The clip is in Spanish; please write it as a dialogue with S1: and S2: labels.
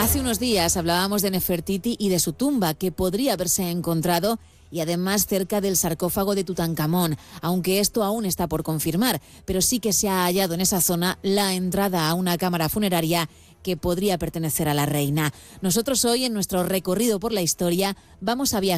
S1: Hace unos días hablábamos de Nefertiti y de su tumba, que podría haberse encontrado y además cerca del sarcófago de Tutankamón, aunque esto aún está por confirmar, pero sí que se ha hallado en esa zona la entrada a una cámara funeraria que podría pertenecer a la reina. Nosotros hoy, en nuestro recorrido por la historia, vamos a viajar